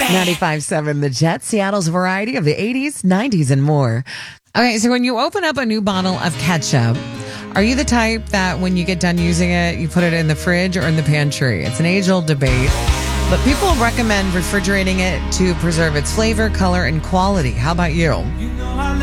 95.7 The Jet, Seattle's variety of the 80s, 90s, and more. Okay, so when you open up a new bottle of ketchup, are you the type that when you get done using it, you put it in the fridge or in the pantry? It's an age-old debate, but people recommend refrigerating it to preserve its flavor, color, and quality. How about you?